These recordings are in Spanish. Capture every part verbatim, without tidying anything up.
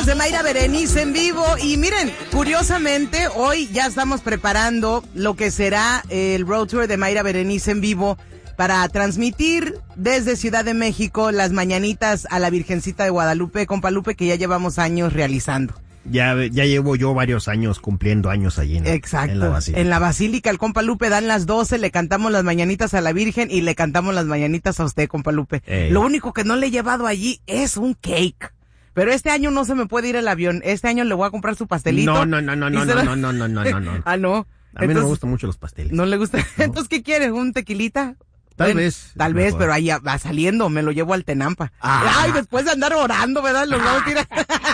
de Mayra Berenice en vivo. Y miren, curiosamente, hoy ya estamos preparando lo que será el Road Tour de Mayra Berenice en vivo para transmitir desde Ciudad de México las mañanitas a la Virgencita de Guadalupe, compa Lupe, que ya llevamos años realizando. Ya, ya llevo yo varios años cumpliendo años allí, ¿no? Exacto. En la Basílica. En la Basílica, el compa Lupe dan las doce, le cantamos las mañanitas a la Virgen y le cantamos las mañanitas a usted, compa Lupe. Ey. Lo único que no le he llevado allí es un cake. Pero este año no se me puede ir el avión. Este año le voy a comprar su pastelito. No, no, no, no, no, no, no, no, no, no, no, no. Ah, no. A mí Entonces, no me gustan mucho los pasteles. ¿No le gusta? No. Entonces, ¿qué quieres? ¿Un tequilita? Tal bueno, vez. Tal vez, mejor. Pero ahí va saliendo, me lo llevo al Tenampa. Ah. Ay, después de andar orando, ¿verdad? Los vamos a tirar.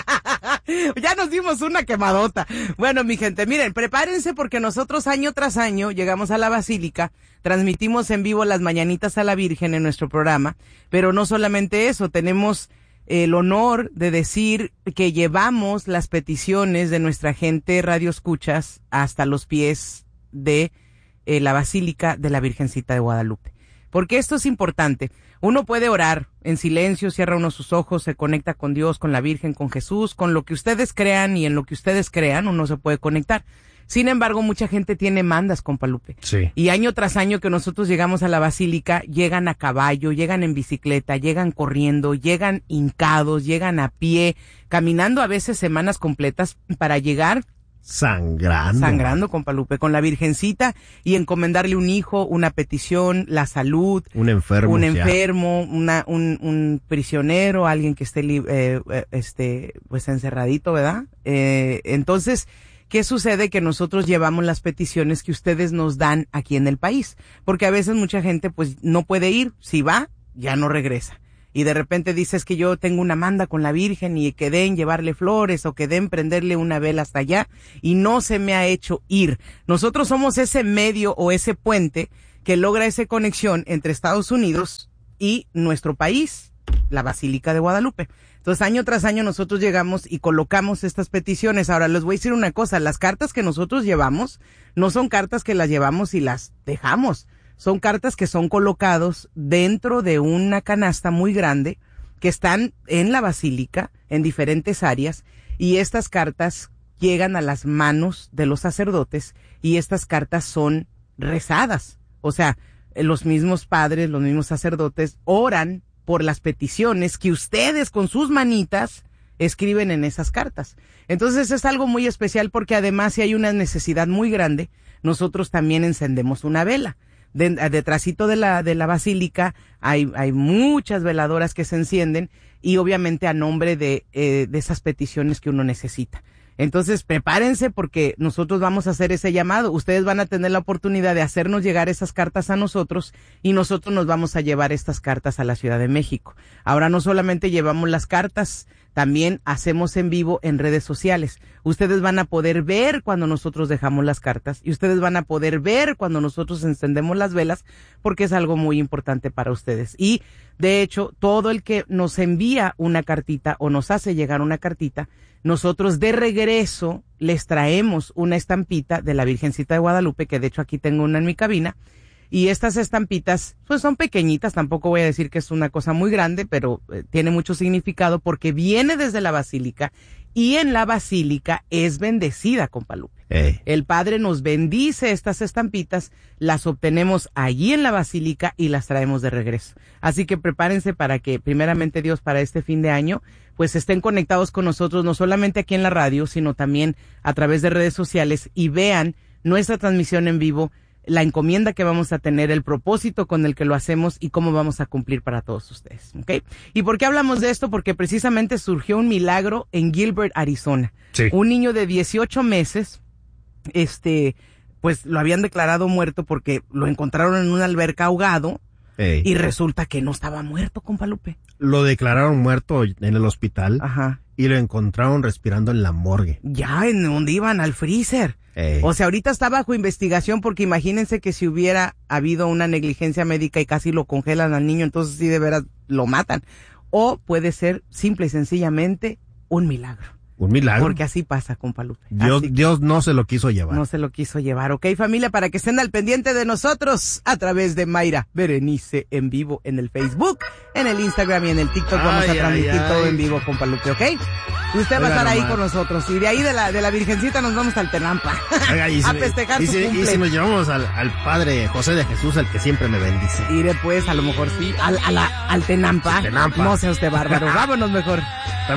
Ya nos dimos una quemadota. Bueno, mi gente, miren, prepárense porque nosotros año tras año llegamos a la Basílica, transmitimos en vivo las mañanitas a la Virgen en nuestro programa, pero no solamente eso, tenemos el honor de decir que llevamos las peticiones de nuestra gente radio escuchas hasta los pies de eh, la Basílica de la Virgencita de Guadalupe. Porque esto es importante. Uno puede orar en silencio, cierra uno sus ojos, se conecta con Dios, con la Virgen, con Jesús, con lo que ustedes crean y en lo que ustedes crean, uno se puede conectar. Sin embargo, mucha gente tiene mandas, compa Lupe. Sí. Y año tras año que nosotros llegamos a la Basílica, llegan a caballo, llegan en bicicleta, llegan corriendo, llegan hincados, llegan a pie, caminando a veces semanas completas para llegar Sangrando. Sangrando, compa Lupe, con la Virgencita y encomendarle un hijo, una petición, la salud. Un enfermo. Un enfermo, una, un, un prisionero, alguien que esté, eh, este, pues encerradito, ¿verdad? Eh, entonces, ¿qué sucede? Que nosotros llevamos las peticiones que ustedes nos dan aquí en el país. Porque a veces mucha gente, pues, no puede ir. Si va, ya no regresa. Y de repente dices que yo tengo una manda con la Virgen y quedé en llevarle flores o quedé en prenderle una vela hasta allá y no se me ha hecho ir. Nosotros somos ese medio o ese puente que logra esa conexión entre Estados Unidos y nuestro país, la Basílica de Guadalupe. Entonces, año tras año nosotros llegamos y colocamos estas peticiones. Ahora, les voy a decir una cosa, las cartas que nosotros llevamos no son cartas que las llevamos y las dejamos. Son cartas que son colocados dentro de una canasta muy grande que están en la Basílica, en diferentes áreas, y estas cartas llegan a las manos de los sacerdotes y estas cartas son rezadas. O sea, los mismos padres, los mismos sacerdotes oran por las peticiones que ustedes con sus manitas escriben en esas cartas. Entonces es algo muy especial porque además si hay una necesidad muy grande, nosotros también encendemos una vela. De, detrásito de la de la basílica hay hay muchas veladoras que se encienden y obviamente a nombre de eh, de esas peticiones que uno necesita. Entonces prepárense porque nosotros vamos a hacer ese llamado. Ustedes van a tener la oportunidad de hacernos llegar esas cartas a nosotros y nosotros nos vamos a llevar estas cartas a la Ciudad de México. Ahora no solamente llevamos las cartas, también hacemos en vivo en redes sociales. Ustedes van a poder ver cuando nosotros dejamos las cartas y ustedes van a poder ver cuando nosotros encendemos las velas porque es algo muy importante para ustedes. Y de hecho, todo el que nos envía una cartita o nos hace llegar una cartita, nosotros de regreso les traemos una estampita de la Virgencita de Guadalupe, que de hecho aquí tengo una en mi cabina. Y estas estampitas, pues son pequeñitas, tampoco voy a decir que es una cosa muy grande, pero eh, tiene mucho significado porque viene desde la Basílica y en la Basílica es bendecida, compa Lupe. Hey. El Padre nos bendice estas estampitas, las obtenemos allí en la Basílica y las traemos de regreso. Así que prepárense para que, primeramente Dios, para este fin de año, pues estén conectados con nosotros, no solamente aquí en la radio, sino también a través de redes sociales y vean nuestra transmisión en vivo, la encomienda que vamos a tener, el propósito con el que lo hacemos y cómo vamos a cumplir para todos ustedes, ¿ok? ¿Y por qué hablamos de esto? Porque precisamente surgió un milagro en Gilbert, Arizona. Sí. Un niño de dieciocho meses, este, pues lo habían declarado muerto porque lo encontraron en una alberca ahogado. Ey. Y resulta que no estaba muerto, compa Lupe. Lo declararon muerto en el hospital. Ajá. Y lo encontraron respirando en la morgue. Ya, en donde iban, al freezer. Ey. O sea, ahorita está bajo investigación porque imagínense que si hubiera habido una negligencia médica y casi lo congelan al niño, entonces sí de veras lo matan. O puede ser simple y sencillamente un milagro. Un milagro. Porque así pasa, compa Lupe. Dios, Así, Dios no se lo quiso llevar. no se lo quiso llevar. Ok, familia, para que estén al pendiente de nosotros a través de Mayra Berenice en vivo en el Facebook, en el Instagram y en el TikTok. Ay, Vamos a transmitir ay, ay. todo en vivo, compa Lupe, ¿ok? Usted va a Oiga estar ahí nomás. con nosotros. Y de ahí de la, de la Virgencita nos vamos al Tenampa. Oiga, y si, a festejar y su si- y cumple. si nos llevamos al, al Padre José de Jesús, el que siempre me bendice. Iré pues, a lo mejor sí, al, a la, al Tenampa. Tenampa. No sea usted bárbaro. Vámonos mejor.